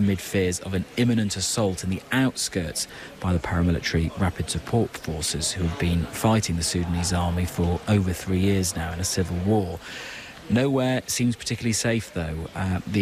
amid fears of an imminent assault in the outskirts by the paramilitary Rapid Support Forces, who have been fighting the Sudanese army for over 3 years now in a civil war. Nowhere seems particularly safe, though. The